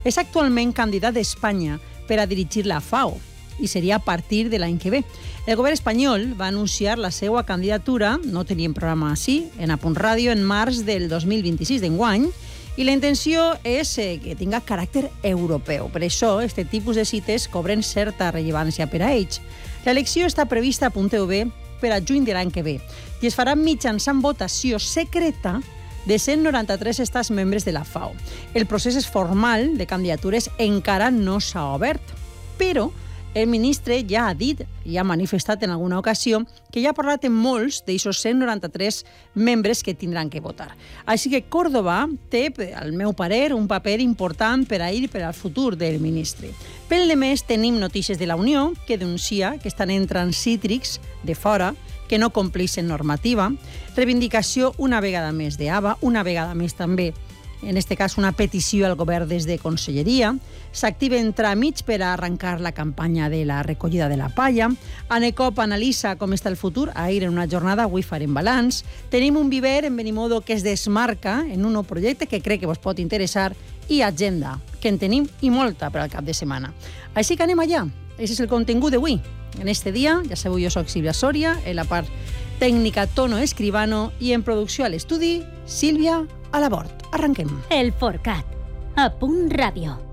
És actualment candidat d'Espanya per a dirigir la FAO i seria a partir de l'any que ve. El govern espanyol va anunciar la seva candidatura, no teníem programa així, en Apunt Ràdio, en març del 2026 d'enguany, i la intenció és que tinga caràcter europeu. Per això, aquest tipus de cites cobren certa rellevància per a ells. L'elecció està prevista a .tv per a juny de l'any que ve i es farà mitjançant votació secreta de 193 estats membres de la FAO. El procés formal de candidatures encara no s'ha obert, però el ministre ja ha dit i ha manifestat en alguna ocasió que ja ha parlat amb molts d'aixòs 193 membres que tindran que votar. Així que Córdoba té, al meu parer, un paper important per a ell i per al futur del ministre. Pel de més, tenim notícies de la Unió que denuncia que estan entrant cítrics de fora, que no compleixen normativa, reivindicació una vegada més d'ABA, una vegada més també en aquest cas una petició al govern des de Conselleria, s'activen tràmits per a arrencar la campanya de la recollida de la palla, ANECOP analitza com està el futur, ahir en una jornada, avui farem balanç, tenim un viver en Benimodo que es desmarca en un nou projecte que crec que vos pot interessar i agenda, que en tenim i molta per al cap de setmana. Així que anem allà, aquest és el contingut d'avui. En este dia, ja sabeu, jo soc Sílvia Sòria, en la part tècnica Tono Escribano i en producció a l'estudi, Sílvia Alabort. Arranquem. El Forcat, a Punt Ràdio.